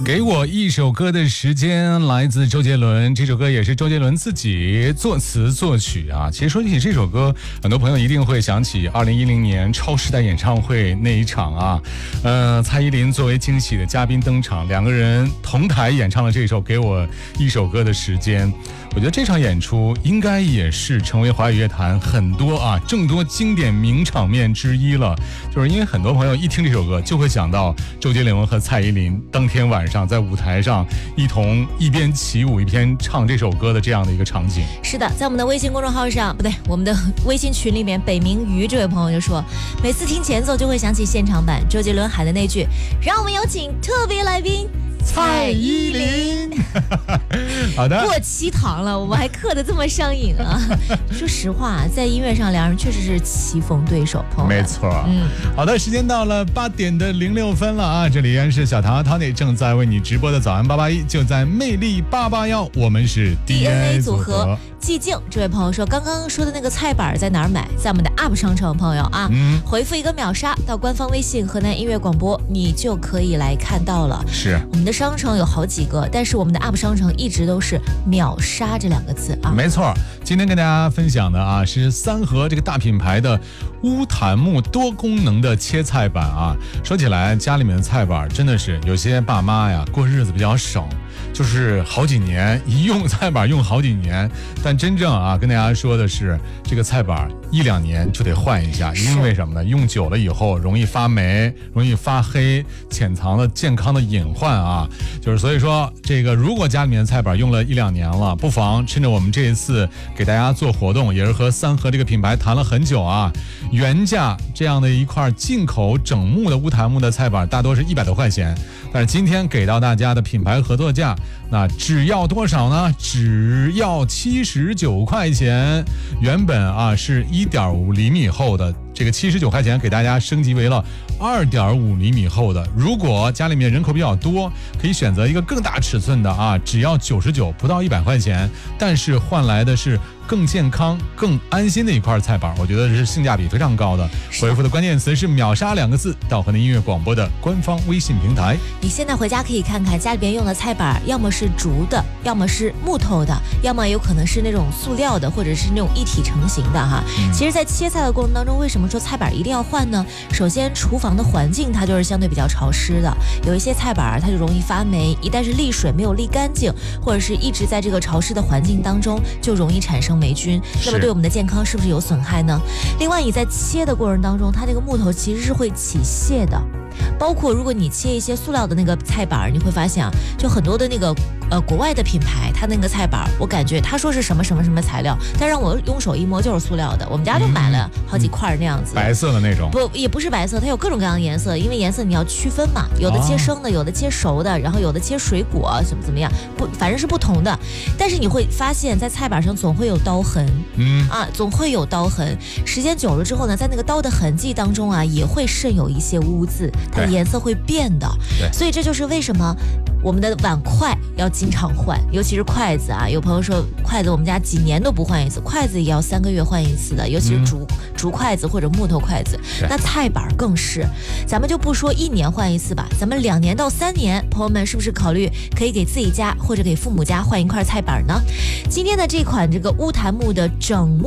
给我一首歌的时间，来自周杰伦。这首歌也是周杰伦自己作词作曲啊。其实说起这首歌，很多朋友一定会想起2010年超时代演唱会那一场啊。蔡依林作为惊喜的嘉宾登场，两个人同台演唱了这首《给我一首歌的时间》。我觉得这场演出应该也是成为华语乐坛众多经典名场面之一了。就是因为很多朋友一听这首歌，就会想到周杰伦和蔡依林当天晚上在舞台上一边起舞一边唱这首歌的这样的一个场景。 是的，在我们的微信公众号上，不对，我们的微信群里面，北冥鱼这位朋友就说，每次听前奏就会想起现场版周杰伦喊的那句，让我们有请特别来宾蔡依林。好的， 过期糖了，我们还嗑得这么上瘾啊！说实话，在音乐上两人确实是棋逢对手，朋友们。 没错，好的，时间到了8:06了啊！这里依然是小唐 Tony 正在为你直播的早安881，就在魅力881，我们是 DNA 组合。 寂静这位朋友说，刚刚说的那个菜板在哪儿买？在我们的 UP 商城，朋友啊，回复一个秒杀到官方微信河南音乐广播，你就可以来看到了。 是， 我们的商城有好几个，但是我们的 UP 商城一直都是秒杀这2个字啊。 没错，今天跟大家分享的啊是三和这个大品牌的乌檀木多功能的切菜板啊。说起来，家里面的菜板真的是有些爸妈呀过日子比较省，就是好几年一用菜板用好几年，但真正啊跟大家说的是，这个菜板1-2年就得换一下，因为什么呢？用久了以后容易发霉，容易发黑，潜藏了健康的隐患啊。就是所以说，这个如果家里面的菜板用了1-2年了，不妨趁着我们这一次给大家做活动，也是和三和这个品牌谈了很久啊，原价这样的一块进口整木的乌檀木的菜板大多是100多块钱，但是今天给到大家的品牌合作价，那只要多少呢？只要79块钱。原本啊是1.5厘米厚的，这个79块钱给大家升级为了2.5厘米厚的。如果家里面人口比较多，可以选择一个更大尺寸的啊，只要99，不到100块钱，但是换来的是更健康、更安心的一块菜板，我觉得是性价比非常高的。回复的关键词是秒杀2个字到河南音乐广播的官方微信平台。 你现在回家可以看看家里边用的菜板，要么是竹的，要么是木头的，要么有可能是那种塑料的，或者是那种一体成型的哈。其实在切菜的过程当中，为什么说菜板一定要换呢？首先厨房的环境它就是相对比较潮湿的，有一些菜板它就容易发霉，一旦是沥水没有沥干净，或者是一直在这个潮湿的环境当中，就容易产生霉菌，那么对我们的健康是不是有损害呢？另外你在切的过程当中，它这个木头其实是会起屑的，包括如果你切一些塑料的那个菜板，你会发现啊，就很多的那个国外的品牌，它那个菜板我感觉他说是什么什么什么材料，但让我用手一摸就是塑料的。我们家就买了好几块那样子， 白色的那种， 不也不是白色，它有各种各样的颜色，因为颜色你要区分嘛，有的切生的，有的切熟的，然后有的切水果，怎么样，不反正是不同的。但是你会发现在菜板上总会有刀痕，总会有刀痕。时间久了之后呢，在那个刀的痕迹当中啊，也会渗有一些污渍，它的颜色会变的。所以这就是为什么我们的碗筷要经常换，尤其是筷子啊。有朋友说筷子我们家几年都不换一次，筷子也要3个月换一次的，尤其是竹筷子或者木头筷子。那菜板更是，咱们就不说1年换一次吧，咱们2年到3年，朋友们是不是考虑可以给自己家或者给父母家换一块菜板呢？今天的这款这个乌檀木的整木